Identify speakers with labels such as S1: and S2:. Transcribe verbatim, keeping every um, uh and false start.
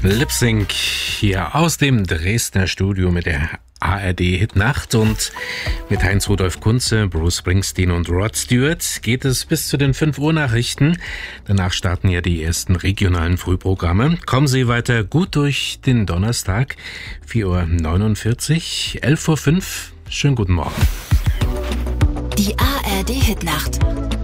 S1: Lip Sync hier aus dem Dresdner Studio mit der A R D Hitnacht und mit Heinz-Rudolf Kunze, Bruce Springsteen und Rod Stewart geht es bis zu den fünf Uhr Nachrichten. Danach starten ja die ersten regionalen Frühprogramme. Kommen Sie weiter gut durch den Donnerstag, vier Uhr neunundvierzig, elf Uhr fünf. Schönen guten Morgen.
S2: Die A R D Hitnacht.